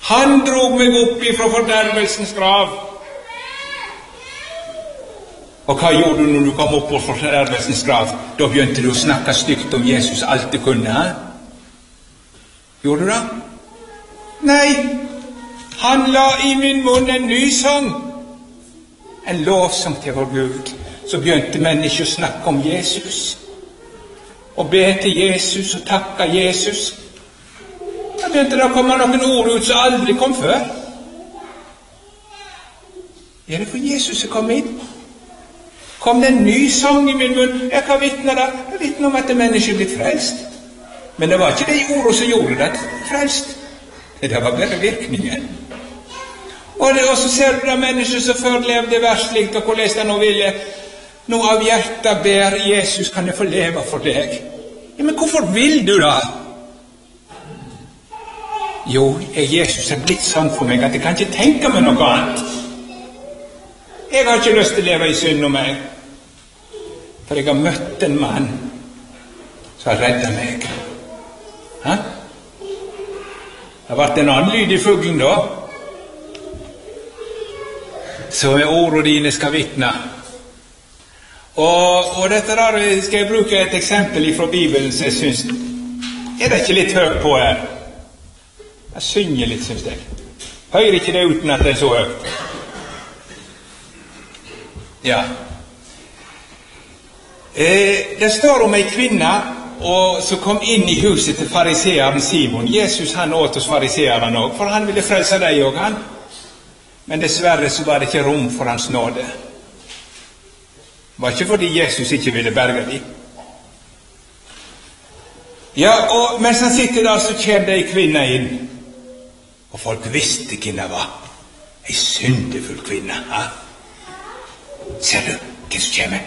Han drog meg opp ifra fordervelsens grav. Og hva gjorde du når du kom opp fra fordervelsens grav? Da begynte du å snakke stygt om Jesus alt du kunne. Gjorde du det? Nei, han la i min munn en ny sang, en lovsang til vår Gud. Så begynte mennesker å snakke om Jesus, og be til Jesus og takke Jesus. Da begynte det å komme noen ord ut som aldri kom før. Er det for Jesus som kom inn? Kom det en ny sang i min munn? Jeg kan vitne det. Jeg vitner om at mennesker er blitt frelst. Men det var ikke de ordene som gjorde det frelst. Det var bare virkningen. Og så ser du da mennesker som før levde versligt, og hvordan de nå ville. Nå av hjertet ber Jesus, kan jeg få leve for deg. Ja, men hvorfor vil du da? Jo, Jesus er blitt sånn for meg at jeg kan ikke tenke meg noe annet. Jeg har ikke lyst til å leve i synd om meg, for jeg har møtt en mann som har reddet meg. Hæ? Det har vært en annen lyd i fuglen da, så med ordene dine skal vitne. Og dette der skal jeg bruke et eksempel fra Bibelen, så jeg synes, er det ikke litt høyt på her? Jeg synger litt, synes jeg. Hører ikke det uten at det er så høyt? Ja. Det står om en kvinne som kom inn i huset til fariseeren Simon. Jesus han åt hos fariseeren også, for han ville frelse deg og han. Men dessverre så var det ikke rom for hans nåde. Det var ikke fordi Jesus ikke ville berge dem. Ja, og mens han sitter der, så kommer det en kvinne inn. Og folk visste hvem det var. En syndefull kvinne. Ha? Ser du hvem som kommer?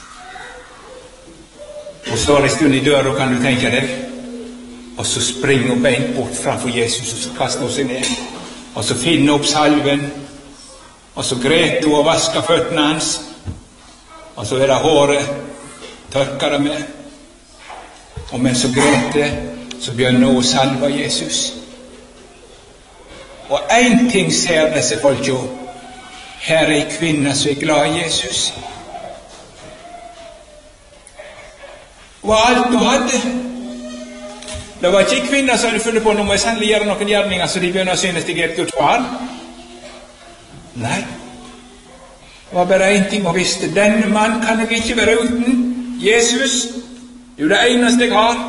Hun står en stund i døra, kan du tenke deg. Og så springer hun beint bort framfor Jesus, og så kaster hun seg ned. Og så finner hun opp salven. Og så gret hun og vasket føttene hans. Og så er det håret, tørker det med. Og mens hun gret det, så begynner hun å salve Jesus. Og en ting ser disse folk jo. Her er en kvinne som er glad i Jesus. Og alt hun hadde. Det var ikke en kvinne som hadde funnet på noe, må jeg sannelig gjøre noen gjerninger, så de begynner å synes de er Guds barn. Nei. Det var bare en ting hun visste. Denne mann kan jeg ikke være uten. Jesus, du er det eneste jeg har.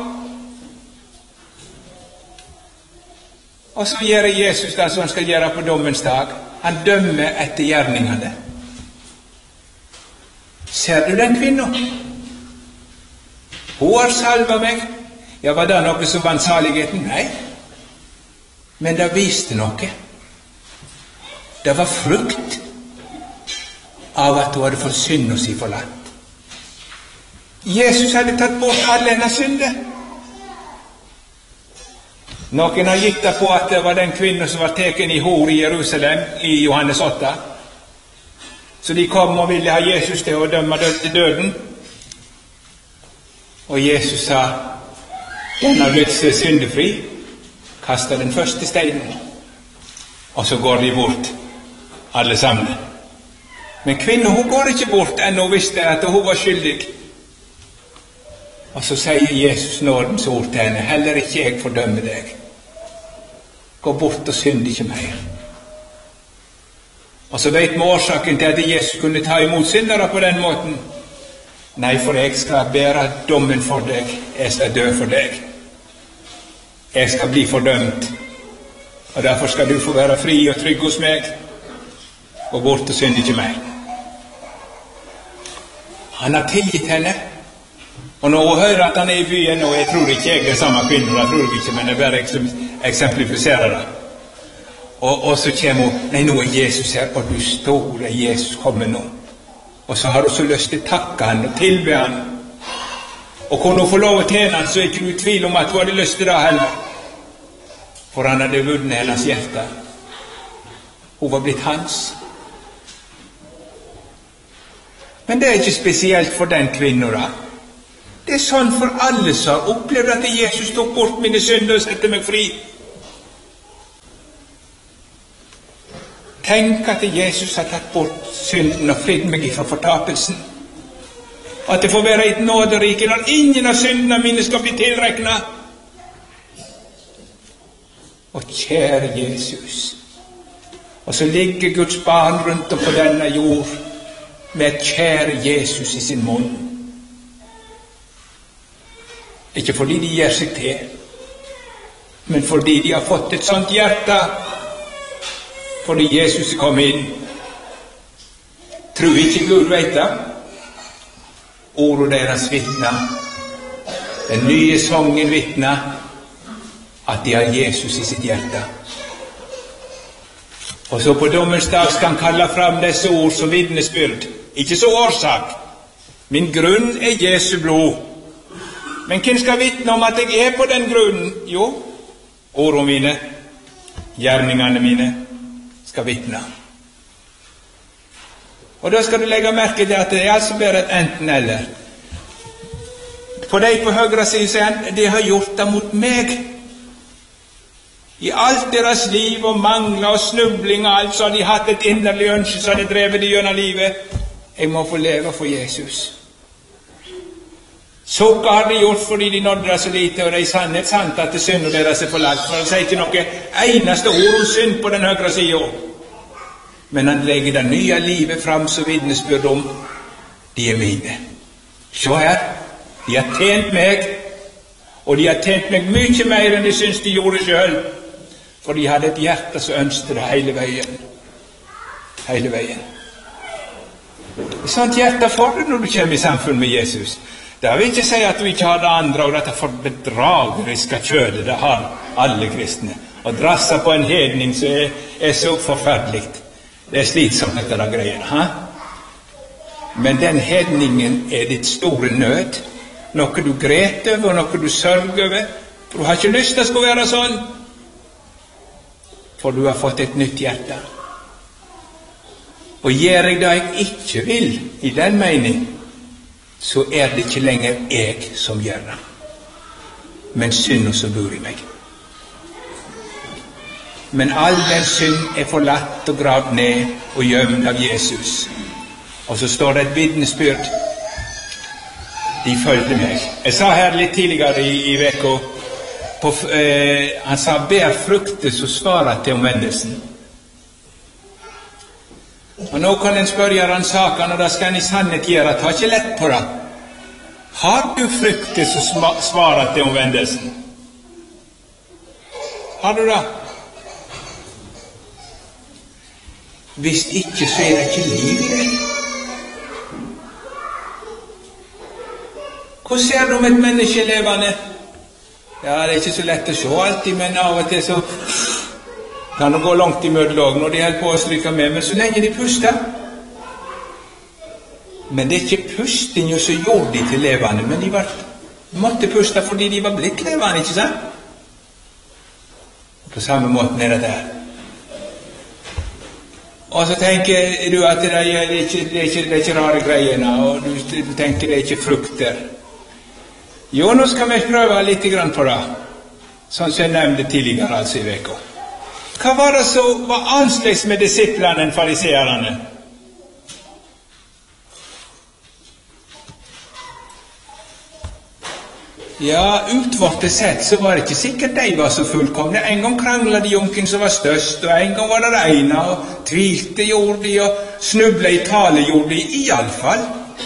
Og så gjør Jesus det som han skal gjøre på dommens dag. Han dømmer etter gjerningene. Ser du den kvinnen? Hun har salvet meg. Ja, var det noe som vant saligheten? Nei. Men det viste noe. Det var frukt av at hun hadde fått synd og si forlatt. Jesus hadde tatt bort alle hennes synder. Noen har gitt det på at det var den kvinnen som var teken i hor i Jerusalem i Johannes 8. Så de kom og ville ha Jesus til å dømme til døden. Og Jesus sa, den har blitt syndefri, kastet den første steinen. Og så går de bort, alle sammen. Men kvinnen, hun går ikke bort ennå, hun visste at hun var skyldig. Og så sier Jesus nådens ord til henne, heller ikke jeg fordømmer deg. Gå bort og synd ikke mer. Og så vet vi årsaken til at Jesus kunne ta imot syndere på den måten. Nei, for jeg skal bære dommen for deg. Jeg skal dø for deg. Jeg skal bli fordømt. Og derfor skal du få være fri og trygg hos meg. Gå bort og synd ikke mer. Han har tilgitt henne. Og når hun hører at han er i byen, og jeg tror ikke jeg er samme kvinne, jeg tror ikke, men jeg bare eksemplifiserer det. Og så kommer hun, nei, nå er Jesus her, og du store Jesus kommer nå. Og så har hun så lyst til å takke han og tilbe han. Og kunne hun få lov å tjene han, så er ikke du i tvil om at hun hadde lyst til det heller. For han hadde vunnet hennes hjerte. Hun var blitt hans. Men det er ikke spesielt for den kvinnen da. Det er sånn for alle som har opplevd at Jesus tok bort mine synder og sette meg fri. Tenk at Jesus har tatt bort synden og fridd meg fra fortapelsen. At det får være et nåderike når ingen av syndene mine skal bli tilregnet. Og kjære Jesus, og så ligger Guds barn rundt om på denne jord med et kjære Jesus i sin munn. Ikke fordi de gjør seg til, men fordi de har fått et sånt hjerte, fordi Jesus kom inn. Tror ikke Gud vet det? Ordet deres vittner, den nye sangen vittner, at de har Jesus i sitt hjerte. Og så på dommens dag skal han kalle fram disse ord som vittnesbyrd, ikke så årsak. Min grunn er Jesu blod. Men hvem skal vittne om at jeg er på den grunnen? Jo, ordene mine, gjerningene mine skal vittne. Og da skal du legge merke til at det er altså bare et enten eller. For de på høyre side sier han, de har gjort det mot meg. I alt deres liv og mangler og snubling og alt, så har de hatt et inderlig ønske, så har de drevet det gjennom livet. Jeg må få leve for Jesus. Så hva har de gjort fordi de nådde det så lite, og det er sant at det synder deres er forlagt. For han sier ikke noe eneste ord om synd på den høyre siden. Men han legger det nye livet fram som vittnesbyrd om de er mine. Se her, de har tjent meg, og de har tjent meg mye mer enn de syns de gjorde selv. For de hadde et hjerte som ønsket det hele veien. Hele veien. Et sånt hjerte får du når du kommer i samfunn med Jesus. Det vil ikke si at du ikke har det andre, og dette for bedrageriske kjødet, det har alle kristne. Å drasse på en hedning som er så forferdelig. Det er slitsomt etter det greiene. Ha? Men den hedningen er ditt store nød. Noe du gret over, og noe du sørger over. For du har ikke lyst til å skulle være sånn. For du har fått et nytt hjerte. Og gjør jeg det jeg ikke vil, i den mening, så er det ikke lenger jeg som gjør det, men synden som bor i meg. Men all den synd er forlatt og gravd ned og gjemt av Jesus. Og så står det et vittnesbyrd. De følte meg. Jeg sa her litt tidligere i veka, han sa, bær frukter som svarer til omvendelsen. Og nå kan en spørre ransaken, og da skal en i sannhet gjøre, ta ikke lett på det. Har du frukter som svarer til omvendelsen? Har du det? Hvis ikke, så er det ikke liv i deg. Hvordan ser du om et menneske levende? Ja, det er ikke så lett å se alltid, men av og til så kan det gå langt i møddelåg når de holder på å stryke med, men så lenge de puster. Men det er ikke pustinga som gjorde de til levende, men de måtte puste fordi de var blitt levende, ikke sant? På samme måten er det der. Og så tenker du at det er ikke rare greiene, og du tenker det er ikke frukter. Jo, nå skal vi prøve litt på det, sånn som jeg nevnte tidligere, altså i veka. Hva var det som var annerledes med disiplene enn fariseerne? Ja, utvortet sett så var det ikke sikkert de var så fullkomne. En gang kranglet de om hvem som var størst, og en gang var det ene, og tvilte gjorde de, og snublet i tale gjorde de, i alle fall.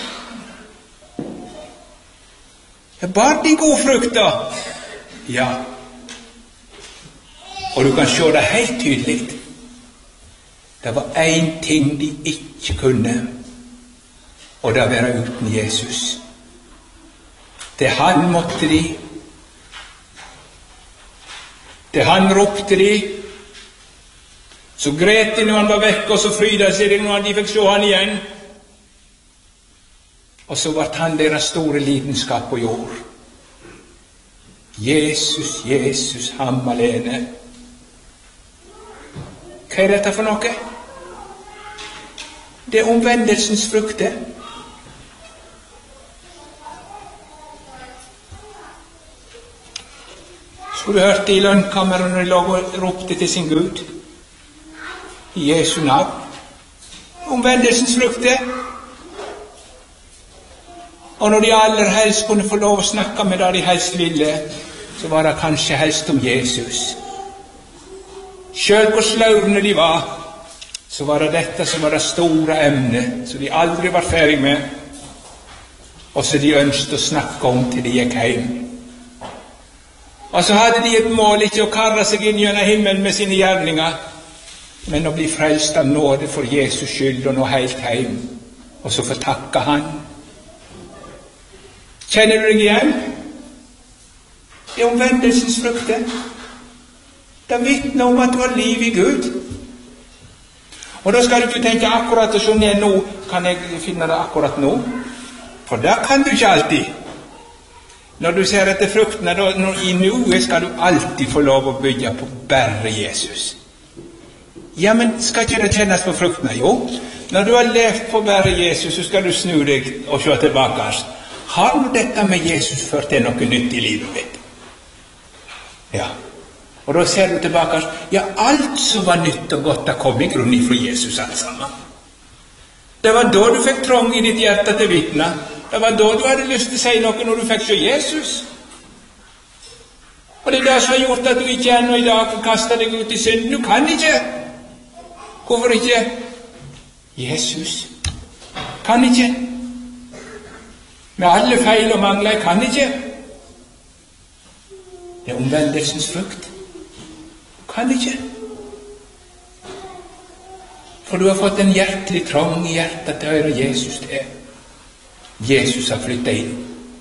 Bar de god frukt da? Ja. Og du kan se det helt tydelig. Det var en ting de ikke kunne, og det var uten Jesus. Til han måtte de. Til han ropte de. Så gret de når han var vekk, og så fryda seg de når de fikk se han igjen. Og så ble han deres store lidenskap på jord. Jesus, Jesus, ham alene. Hva er dette for noe? Det er omvendelsens frukter. Skulle du hørt det i lønnkammeren når de lå og ropte til sin Gud? i Jesu navn. Omvendelsens frukter. Og når de aller helst kunne få lov å snakke med det de helst ville, så var det kanskje helst om Jesus. Selv hvor slaurende de var, så var det dette som var det store emnet, som de aldri var ferdig med, og som de ønsket å snakke om til de gikk hjem. Og så hadde de et mål, ikke å karre seg inn gjennom himmelen med sine gjerninger, men å bli frelst av nåde for Jesus skyld og nå helt hjem, og så få takke Han. Kjenner du deg igjen? Det er omvendelsens frukter. Det vitner om at du har liv i Gud. Og da skal du ikke tenke akkurat som jeg nå, kan jeg finne det akkurat nå? For det kan du ikke alltid. Når du ser etter fruktene, i nuet skal du alltid få lov å bygge på bare Jesus. Ja, men skal ikke det kjennes på fruktene? Jo, når du har levd på bare Jesus, så skal du snu deg og se tilbake. Har du dette med Jesus ført til noe nytt i livet mitt? Ja. Og da ser du tilbake, ja, alt som var nytt og godt, det kom i grunnen fra Jesus alt sammen. Det var da du fikk trong i ditt hjerte til vitne. Det var da du hadde lyst til å si noe når du fikk se Jesus. Og det er det som har gjort at du ikke ennå i dag kan kaste deg ut i synd. Du kan ikke. Hvorfor ikke? Jesus kan ikke. Med alle feil og mangler kan ikke. Det er omvendelsens frukt. Kan ikke. For du har fått en hjertelig trang i hjertet til å høre Jesus til. Jesus har flyttet inn.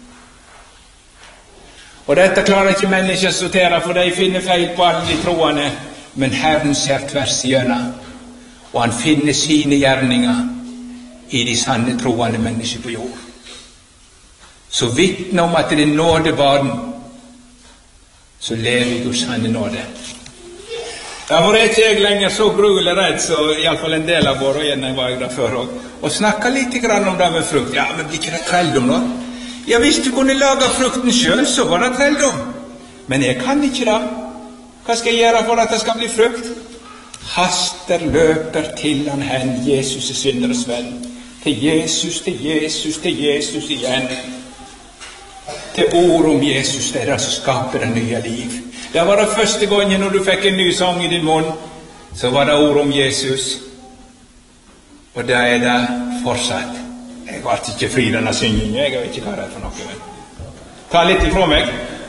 Og dette klarer ikke mennesker å sortere, for de finner feil på alle de troende. Men Herren ser tvers igjennom, og Han finner sine gjerninger i de sanne troende mennesker på jord. Så vitne om at det er nådebarn, så lever i Guds sanne nåde. Derfor er ikke jeg lenger så brugelig redd, så i alle fall en del av våre, og jeg var der før også. Og snakke litt om det med frukt. Ja, men blir ikke det trelldom nå? Ja, hvis du kunne lage frukten selv, så var det trelldom. Men jeg kan ikke det. Hva skal jeg gjøre for at det skal bli frukt? Haster løper til Han hen, Jesus er synderes venn. Til Jesus, til Jesus, til Jesus igjen. Til ord om Jesus, det er det som skaper det nye liv. Det var det første gangen når du fikk en ny sang i din munn, så var det ord om Jesus. Og det er det fortsatt. Jeg ble ikke fri denne syngingen, jeg vet ikke hva det er for noe. Men ta litt ifra meg.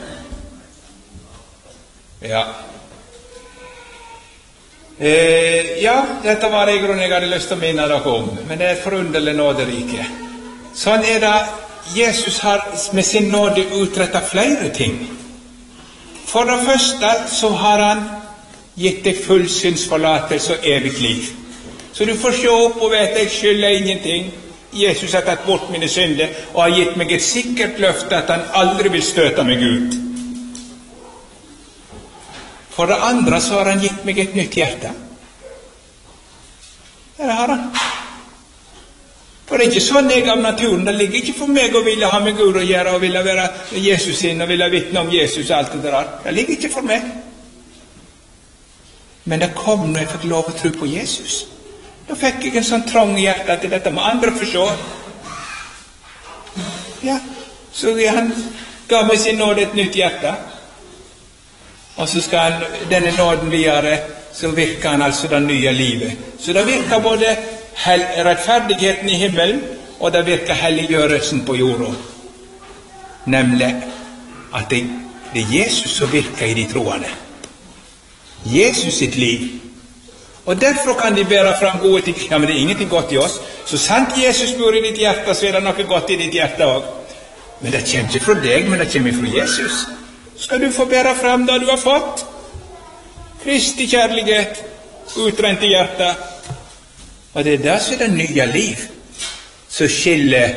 Ja. Ja, dette var det i grunnen jeg hadde lyst til å minne dere om, men det er et forunderlig nåderike. Sånn er det. Jesus har med sin nåde utrettet flere ting. For det første så har Han gitt deg full syndsforlatelse og evig liv. Så du får se opp og vet jeg skylder ingenting. Jesus har tatt bort mine synder og har gitt meg et sikkert løfte at Han aldri vil støte meg ut. For det andre så har Han gitt meg et nytt hjerte. Det har Han. For det er ikke sånn jeg av naturen. Det ligger ikke for meg å ville ha med Gud å gjøre og ville være Jesus sin og ville vitne om Jesus og alt det der. Det ligger ikke for meg. Men det kom når jeg fikk lov å tro på Jesus. Da fikk jeg en sånn trang i hjertet til dette med andre for så. Ja, så Han ga meg sin nåde et nytt hjerte. Og så skal denne nåden videre, så virker Han altså det nye livet. Så det virker både rettferdigheten i himmelen, og det virker helliggjørelsen på jorda. Nemlig at det er Jesus som virker i de troende. Jesus sitt liv. Og derfor kan de bære fram gode ting. Ja, men det er ingenting godt i oss. Så sant Jesus bor i ditt hjerte, så er det noe godt i ditt hjerte også. Men det kommer ikke fra deg, men det kommer fra Jesus. Skal du få bære fram det du har fått? Kristi kjærlighet, utrent i hjertet. Og det er det som er det nye liv, som skiller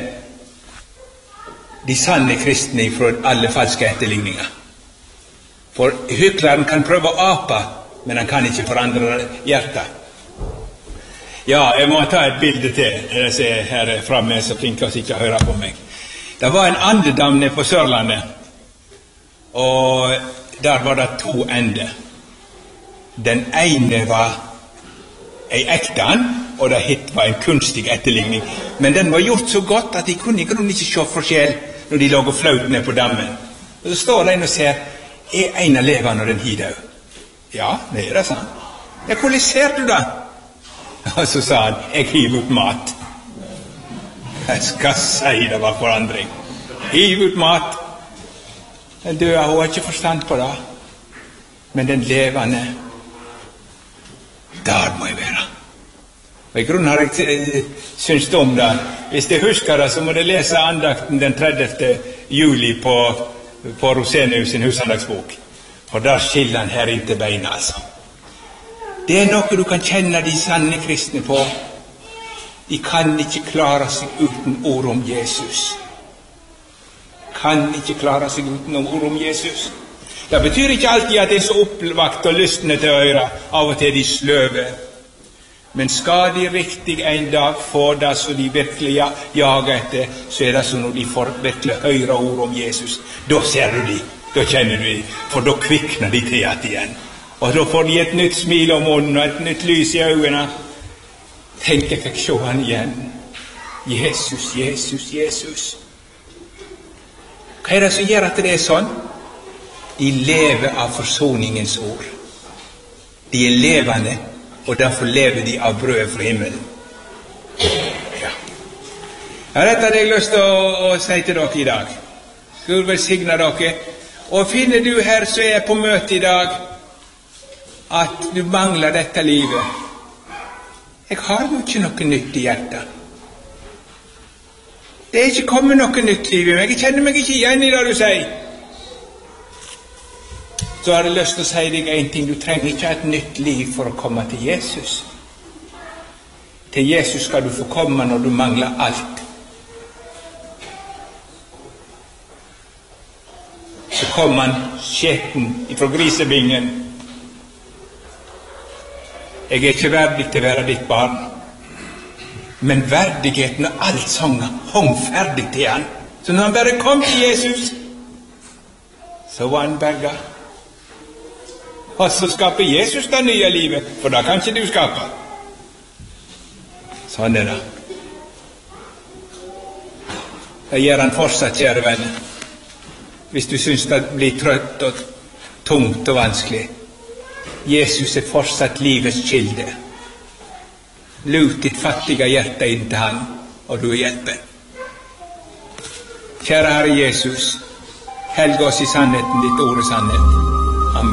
de sanne kristne fra alle falske etterligninger. For hykleren kan prøve å ape, men han kan ikke forandre hjertet. Ja, jeg må ta et bilde til. Jeg ser her fremme, så flinke oss ikke å høre på meg. Det var en andedam nede på Sørlandet, og der var det 2 ender. Den ene var ei ekte han, og det hitt var en kunstig etterligning. Men den var gjort så godt at de kunne ikke se forskjell når de lå og flaut ned på dammen. Og så står det en og ser, en av levende og den hidau? Ja, det det, sa han. Ja, hvordan ser du det? Og så sa han, jeg hiver ut mat. Jeg skal si det var forandring. Hiv ut mat. Den døde, hun har ikke forstand på det. Men den levende, der må jeg være. Og i grunnen har jeg syntes om det. Hvis jeg husker det, så må jeg lese andakten den 30. juli på Rosenius sin husandagsbok. For der skiller han her inntil beina, altså. Det noe du kan kjenne de sanne kristne på. De kan ikke klare seg uten ord om Jesus. Kan ikke klare seg uten ord om Jesus. Det betyr ikke alltid at de er så oppvakt og lystne til å høre. Av og til de sløve. Men skal de riktig en dag få det som de virkelig jager etter, så det så når de får virkelig høre ord om Jesus. Da ser du de, da kjenner du de, for da kvikner de til igjen. Og da får de et nytt smil om munnen og et nytt lys i øynene. Tenk, jeg fikk se han igjen. Jesus, Jesus, Jesus. Hva det som gjør at det sånn? De lever av forsoningens ord. De levende, og derfor lever de av brød fra himmelen. Ja, dette hadde jeg lyst til å si til dere i dag. Gud velsigne dere. Og finner du her som er på møte i dag, at du mangler dette livet. Jeg har jo ikke noe nytt i hjertet. Det er ikke kommet noe nytt liv i meg. Jeg kjenner meg ikke igjen i det du sier. Så har jeg lyst til å si deg en ting. Du trenger ikke et nytt liv for å komme til Jesus. Til Jesus skal du få komme når du mangler alt. Så kommer han skjeten ifra grisebingen. Jeg er ikke verdig til å være ditt barn, men verdigheten og alt sånn hong ferdig til han. Så når han bare kom til Jesus, så var han berga. Og så skaper Jesus det nye livet, for da kan ikke du skape. Sånn det. Det gjør han fortsatt, kjære venner. Hvis du synes det blir trøtt og tungt og vanskelig. Jesus er fortsatt livets kilde. Lut ditt fattige hjerte inn til han, og du hjelper. Kjære Herre Jesus, helg oss i sannheten, ditt ord er sannhet.